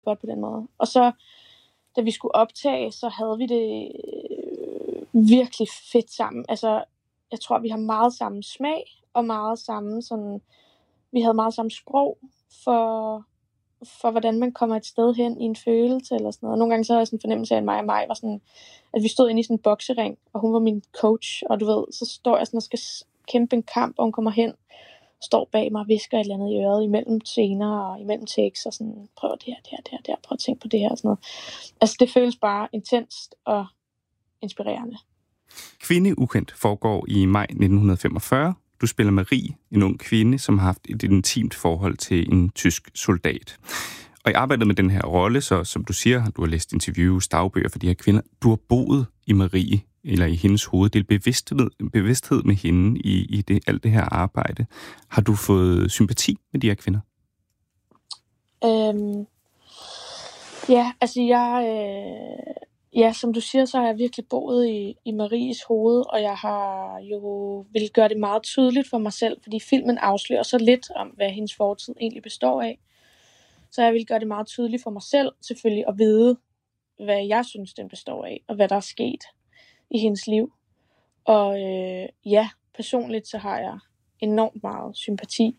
godt på den måde. Og så, da vi skulle optage, så havde vi det virkelig fedt sammen. Altså, jeg tror, vi har meget samme smag, og meget samme sådan... Vi havde meget samme sprog for hvordan man kommer et sted hen i en følelse eller sådan noget. Nogle gange så havde jeg sådan en fornemmelse af, at mig og mig var sådan, at vi stod inde i sådan en boksering, og hun var min coach, og du ved, så står jeg sådan og skal kæmpe en kamp, og hun kommer hen, står bag mig og visker et eller andet i øret imellem scener og imellem takes, og sådan, prøv det her, prøv at tænke på det her og sådan noget. Altså, det føles bare intenst og inspirerende. Kvinde Ukendt foregår i maj 1945. Du spiller Marie, en ung kvinde, som har haft et intimt forhold til en tysk soldat. Og i arbejdet med den her rolle, så som du siger, du har læst interviews, dagbøger for de her kvinder. Du har boet i Marie, eller i hendes hoved. Det er bevidsthed med hende i alt det her arbejde. Har du fået sympati med de her kvinder? Ja, altså ja, som du siger, så har jeg virkelig boet i Maries hoved, og jeg har jo vil gøre det meget tydeligt for mig selv, fordi filmen afslører så lidt om, hvad hendes fortid egentlig består af. Så jeg vil gøre det meget tydeligt for mig selv, selvfølgelig, at vide, hvad jeg synes, den består af, og hvad der er sket i hendes liv. Og ja, personligt så har jeg enormt meget sympati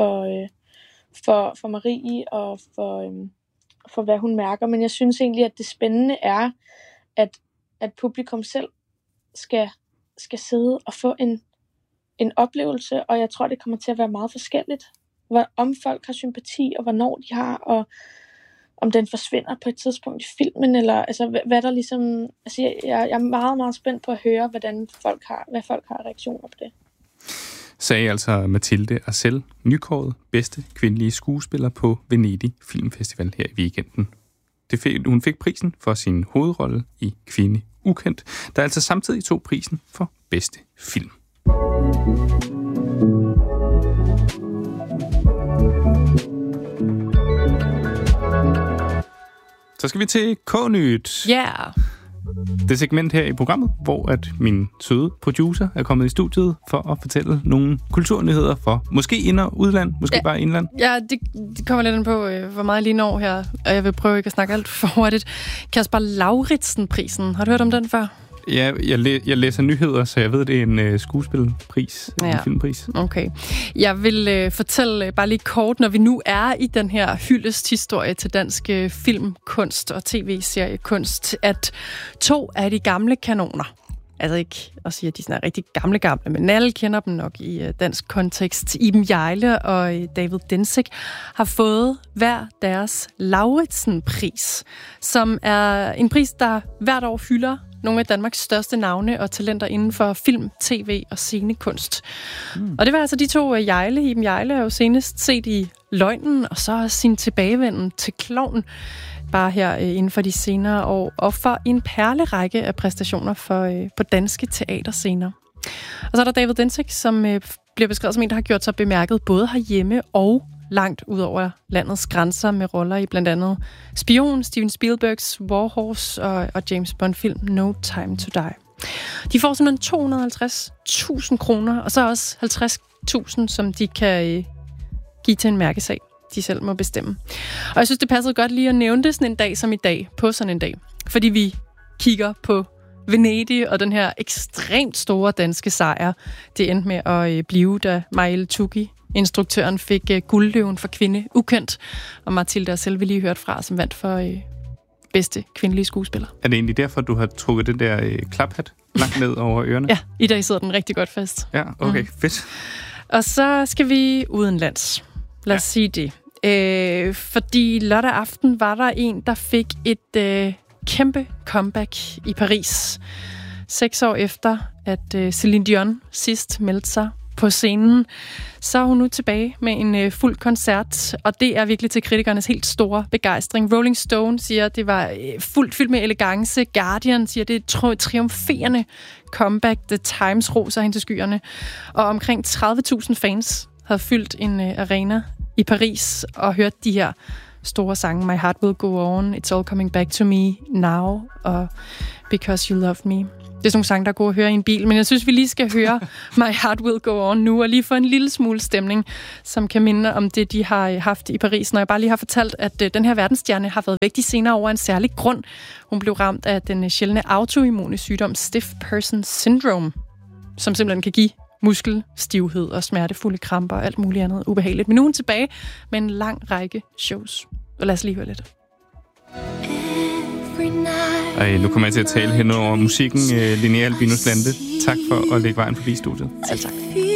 for Marie og for hvad hun mærker. Men jeg synes egentlig, at det spændende er, at publikum selv skal sidde og få en oplevelse, og jeg tror, det kommer til at være meget forskelligt. Om folk har sympati, og hvornår de har, og om den forsvinder på et tidspunkt i filmen, eller altså, hvad der ligesom... Altså, jeg er meget, meget spændt på at høre, hvad folk har reaktioner på det. Sagde altså Mathilde Arcel, nykåret bedste kvindelige skuespiller på Venedig Filmfestival her i weekenden. Hun fik prisen for sin hovedrolle i Kvinde Ukendt, der altså samtidig tog prisen for bedste film. Så skal vi til K-nyt. Ja. Yeah. Det segment her i programmet, hvor at min søde producer er kommet i studiet for at fortælle nogle kulturnyheder for måske ind- og udland, måske bare indland. Ja, det kommer lidt an på, hvor meget jeg lige når her, og jeg vil prøve ikke at snakke alt for hurtigt. Kasper Lauritsen-prisen, har du hørt om den før? Ja, jeg læser nyheder, så jeg ved, det er en skuespilpris, en filmpris. Okay. Jeg vil fortælle bare lige kort, når vi nu er i den her hyldesthistorie til dansk filmkunst og tv-seriekunst, at 2 af de gamle kanoner, altså ikke at sige, at de sådan er rigtig gamle, men alle kender dem nok i dansk kontekst. Iben Hjejle og David Dencik har fået hver deres Lauritsen-pris, som er en pris, der hvert år hylder nogle af Danmarks største navne og talenter inden for film, tv og scenekunst. Og det var altså de 2 Hjejle. Iben Hjejle er jo senest set i Løgnen, og så sin tilbagevenden til Klovn, bare her inden for de senere år, og for en perlerække af præstationer på danske teaterscener. Og så er der David Dencik, som bliver beskrevet som en, der har gjort sig bemærket både herhjemme og langt ud over landets grænser med roller i blandt andet Spion, Steven Spielbergs War Horse og James Bond-film No Time to Die. De får simpelthen 250.000 kroner, og så også 50.000, som de kan give til en mærkesag, de selv må bestemme. Og jeg synes, det passede godt lige at nævne det sådan en dag som i dag, på sådan en dag, fordi vi kigger på Venedig og den her ekstremt store danske sejr. Det endte med at blive, da Marielle Tuggi, instruktøren, fik Guldløven for Kvinde Ukendt, og Mathilde Arcel, vi lige hørt fra, som vandt for bedste kvindelige skuespiller. Er det egentlig derfor, du har trukket den der klaphat langt ned over ørerne? Ja, i dag sidder den rigtig godt fast. Ja, okay, fedt. Og så skal vi udenlands. Lad os sige det. Fordi lørdag aften var der en, der fik et kæmpe comeback i Paris. 6 år efter, at Céline Dion sidst meldte sig på scenen, så er hun nu tilbage med en fuld koncert, og det er virkelig til kritikernes helt store begejstring. Rolling Stone siger, at det var fuldt fyldt med elegance. Guardian siger, at det er et triumferende comeback. The Times roser hende til skyerne. Og omkring 30.000 fans havde fyldt en arena i Paris og hørt de her store sange. My Heart Will Go On, It's All Coming Back to Me Now, og Because You Love Me. Det er sådan nogle sange, der er gode at høre i en bil, men jeg synes, vi lige skal høre My Heart Will Go On nu, og lige få en lille smule stemning, som kan minde om det, de har haft i Paris. Når jeg bare lige har fortalt, at den her verdensstjerne har været væk de senere over en særlig grund. Hun blev ramt af den sjældne autoimmune sygdom Stiff Person Syndrome, som simpelthen kan give muskelstivhed og smertefulde kramper og alt muligt andet ubehageligt. Men nu er hun tilbage med en lang række shows. Og lad os lige høre lidt. Ej, nu kommer jeg til at tale hen over musikken. Linnea Albinus Lande, tak for at lægge vejen forbi studiet. Selv tak.